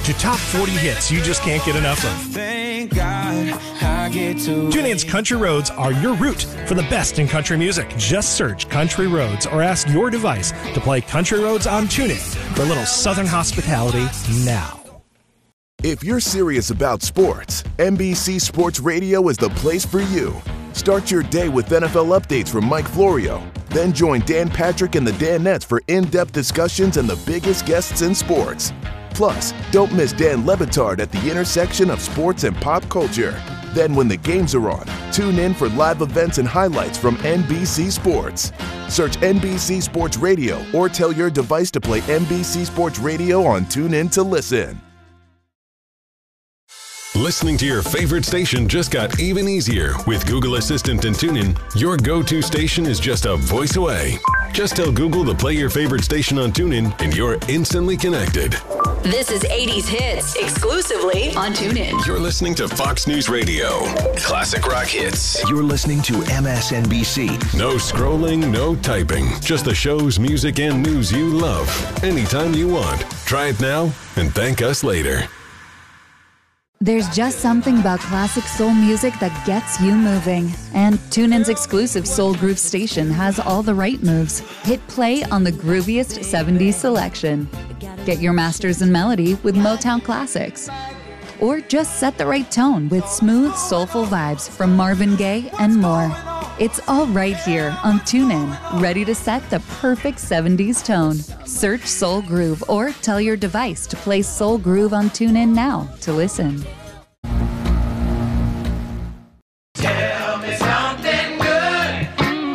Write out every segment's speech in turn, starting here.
to top 40 hits you just can't get enough of. Thank God I get to. TuneIn's Country Roads are your route for the best in country music. Just search Country Roads or ask your device to play Country Roads on TuneIn for a little Southern hospitality now. If you're serious about sports, NBC Sports Radio is the place for you. Start your day with NFL updates from Mike Florio. Then join Dan Patrick and the Danettes for in-depth discussions and the biggest guests in sports. Plus, don't miss Dan Le Batard at the intersection of sports and pop culture. Then when the games are on, tune in for live events and highlights from NBC Sports. Search NBC Sports Radio or tell your device to play NBC Sports Radio on TuneIn to listen. Listening to your favorite station just got even easier. With Google Assistant and TuneIn, your go-to station is just a voice away. Just tell Google to play your favorite station on TuneIn and you're instantly connected. This is 80s Hits, exclusively on TuneIn. You're listening to Fox News Radio. Classic rock hits. You're listening to MSNBC. No scrolling, no typing. Just the shows, music, and news you love. Anytime you want. Try it now and thank us later. There's just something about classic soul music that gets you moving. And TuneIn's exclusive Soul Groove station has all the right moves. Hit play on the grooviest 70s selection. Get your masters in melody with Motown classics. Or just set the right tone with smooth, soulful vibes from Marvin Gaye and more. It's all right here on TuneIn, ready to set the perfect 70s tone. Search Soul Groove or tell your device to play Soul Groove on TuneIn now to listen. Tell me something good.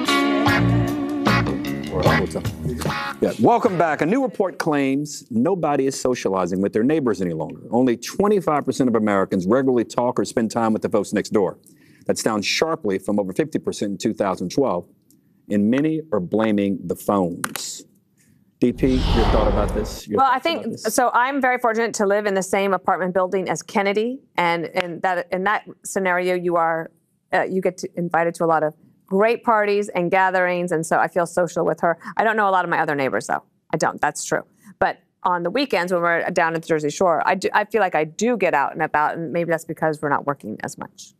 What's up? Yeah. Welcome back. A new report claims nobody is socializing with their neighbors any longer. Only 25% of Americans regularly talk or spend time with the folks next door. That's down sharply from over 50% in 2012. And many are blaming the phones. DP, your thought about this? Well, I think so. I'm very fortunate to live in the same apartment building as Kennedy, and in that scenario, you get invited to a lot of great parties and gatherings, and so I feel social with her. I don't know a lot of my other neighbors, though. I don't. That's true. But on the weekends when we're down at the Jersey Shore, I feel like I do get out and about, and maybe that's because we're not working as much.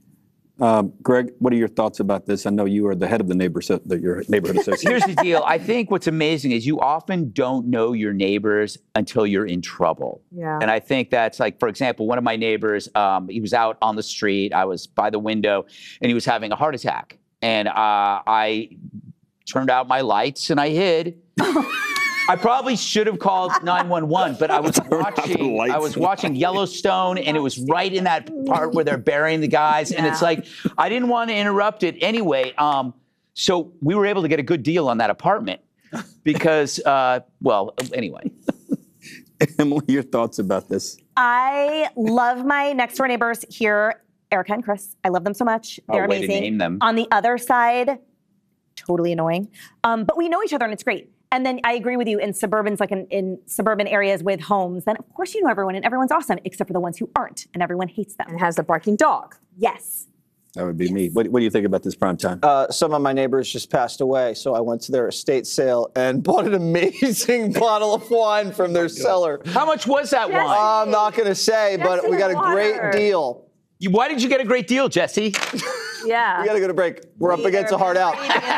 Greg, what are your thoughts about this? I know you are the head of your neighborhood association. Here's the deal. I think what's amazing is you often don't know your neighbors until you're in trouble. Yeah. And I think that's like, for example, one of my neighbors, he was out on the street. I was by the window, and he was having a heart attack. And I turned out my lights and I hid. I probably should have called 911, but I was watching Yellowstone, and it was right in that part where they're burying the guys, and it's like I didn't want to interrupt it anyway. So we were able to get a good deal on that apartment because, anyway. Emily, your thoughts about this? I love my next door neighbors here, Erica and Chris. I love them so much. They're amazing. To name them. On the other side, totally annoying. But we know each other, and it's great. And then I agree with you in suburbans, like in suburban areas with homes, then of course you know everyone and everyone's awesome, except for the ones who aren't, and everyone hates them. And has the barking dog. Yes. That would be me. What do you think about this prime time? Some of my neighbors just passed away, so I went to their estate sale and bought an amazing bottle of wine from their cellar. How much was that wine? I'm not going to say, but we got a great deal. Why did you get a great deal, Jesse? Yeah. We got to go to break. We're up against a hard out.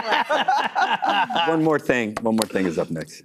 One more thing is up next.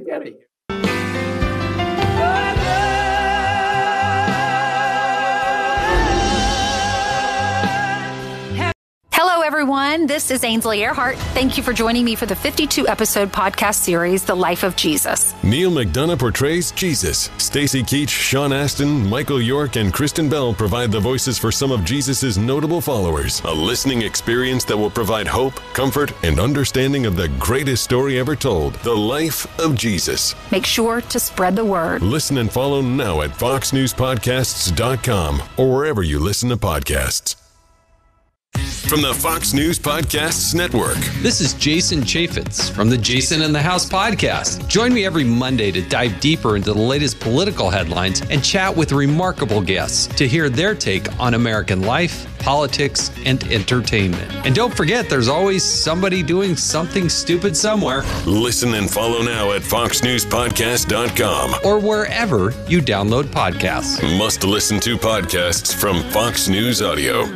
Hello, everyone. This is Ainsley Earhart. Thank you for joining me for the 52-episode podcast series, The Life of Jesus. Neil McDonough portrays Jesus. Stacy Keach, Sean Astin, Michael York, and Kristen Bell provide the voices for some of Jesus' notable followers. A listening experience that will provide hope, comfort, and understanding of the greatest story ever told, The Life of Jesus. Make sure to spread the word. Listen and follow now at foxnewspodcasts.com or wherever you listen to podcasts. from the Fox News Podcasts Network. This is Jason Chaffetz from the Jason in the House podcast. Join me every Monday to dive deeper into the latest political headlines and chat with remarkable guests to hear their take on American life, politics, and entertainment. And don't forget, there's always somebody doing something stupid somewhere. Listen and follow now at foxnewspodcast.com or wherever you download podcasts. Must listen to podcasts from Fox News Audio.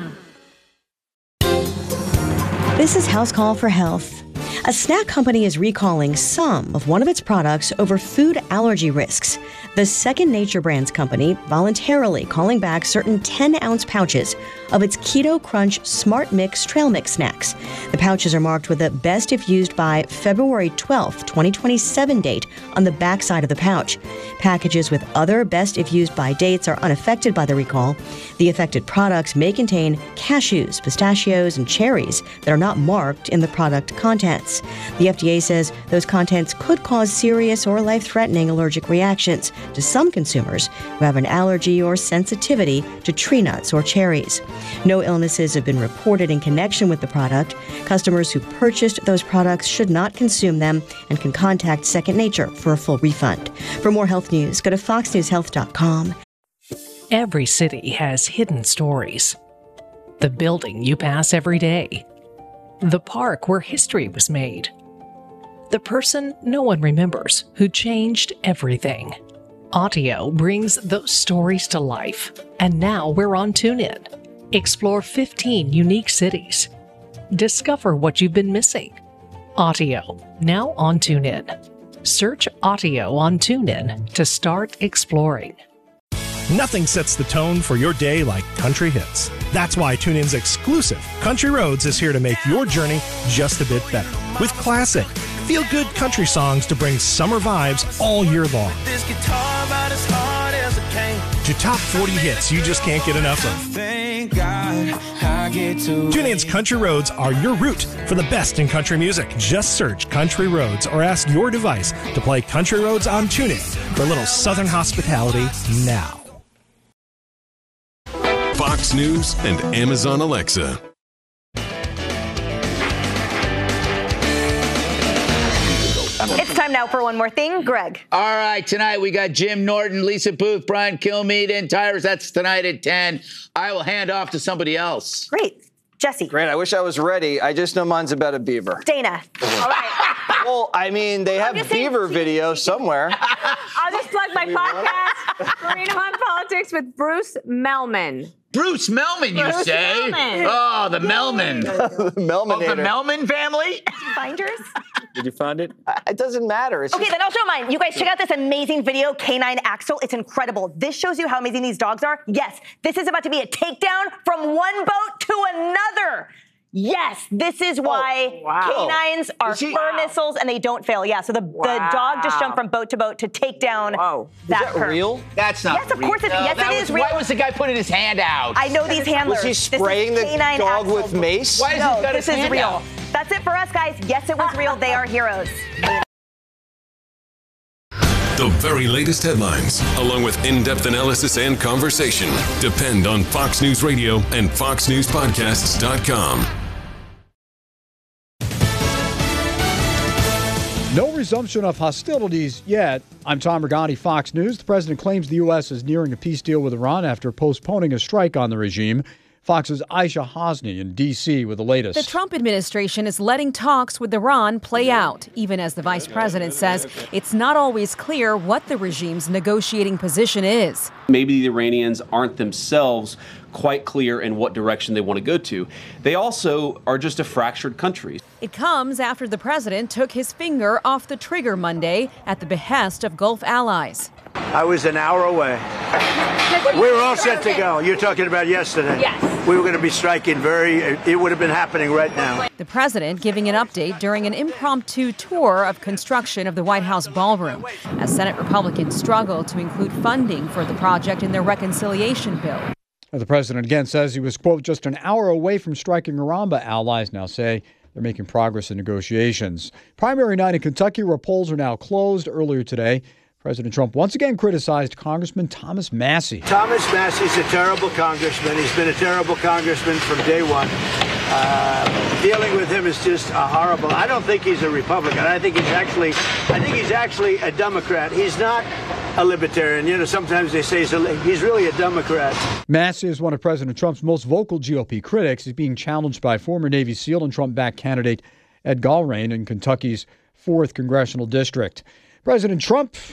This is House Call for Health. A snack company is recalling some of one of its products over food allergy risks. The Second Nature Brands company voluntarily calling back certain 10-ounce pouches of its Keto Crunch Smart Mix Trail Mix snacks. The pouches are marked with a best if used by February 12th, 2027 date on the backside of the pouch. Packages with other best if used by dates are unaffected by the recall. The affected products may contain cashews, pistachios, and cherries that are not marked in the product contents. The FDA says those contents could cause serious or life-threatening allergic reactions to some consumers who have an allergy or sensitivity to tree nuts or cherries. No illnesses have been reported in connection with the product. Customers who purchased those products should not consume them and can contact Second Nature for a full refund. For more health news, go to foxnewshealth.com. Every city has hidden stories. The building you pass every day. The park where history was made. The person no one remembers who changed everything. Audio brings those stories to life, and now we're on TuneIn. Explore 15 unique cities. Discover what you've been missing. Audio, now on TuneIn. Search Audio on TuneIn to start exploring. Nothing sets the tone for your day like country hits. That's why TuneIn's exclusive Country Roads is here to make your journey just a bit better. With classic, feel-good country songs to bring summer vibes all year long. This guitar about as hard as it came. To top 40 hits you just can't get enough of. Thank God I get to. TuneIn's Country Roads are your route for the best in country music. Just search Country Roads or ask your device to play Country Roads on TuneIn for a little southern hospitality now. Fox News and Amazon Alexa. It's time now for one more thing. Greg. All right, tonight we got Jim Norton, Lisa Booth, Brian Kilmeade, and Tyrus. That's tonight at 10. I will hand off to somebody else. Great. Jesse. Great. I wish I was ready. I just know mine's about a beaver. Dana. All right. Well, I mean, they have beaver videos somewhere. I'll just plug my podcast, Marina on Politics with Bruce Melman. Bruce Melman, you Bruce say? Melman. Oh, the Melman. The Melmanator. Of the Melman family? Did you find yours? Did you find it? It doesn't matter. It's Okay, then I'll show mine. You guys check out this amazing video, Canine Axel. It's incredible. This shows you how amazing these dogs are. Yes, this is about to be a takedown from one boat to another. Yes, this is why canines are fur missiles and they don't fail. Yeah, so the dog just jumped from boat to boat to take down that perp. real? That's not Yes, of course it is. Yes, it is real. Why was the guy putting his hand out? I know these handlers. Was he spraying the Canine dog Axel. with mace? Why has he got this his is hand real. out? That's it for us, guys. Yes, it was real. They are heroes. The very latest headlines, along with in-depth analysis and conversation, depend on Fox News Radio and foxnewspodcasts.com. No resumption of hostilities yet. I'm Tom Regani, Fox News. The president claims the U.S. is nearing a peace deal with Iran after postponing a strike on the regime. Fox's Aisha Hosni in D.C. with the latest. The Trump administration is letting talks with Iran play out, even as the vice president says it's not always clear what the regime's negotiating position is. Maybe the Iranians aren't themselves quite clear in what direction they want to go to. They also are just a fractured country. It comes after the president took his finger off the trigger Monday at the behest of Gulf allies. I was an hour away. We were all set to go. You're talking about yesterday. Yes. We were going to be striking it would have been happening right now. The president giving an update during an impromptu tour of construction of the White House ballroom as Senate Republicans struggle to include funding for the project in their reconciliation bill. The president again says he was, quote, just an hour away from striking Iran, but allies now say they're making progress in negotiations. Primary night in Kentucky, where polls are now closed earlier today. President Trump once again criticized Congressman Thomas Massie. Thomas Massie's a terrible congressman. He's been a terrible congressman from day one. Dealing with him is just horrible. I don't think he's a Republican. I think he's actually a Democrat. He's not a libertarian. You know, sometimes they say he's really a Democrat. Massie is one of President Trump's most vocal GOP critics. He's being challenged by former Navy SEAL and Trump-backed candidate Ed Galbraith in Kentucky's 4th congressional district. President Trump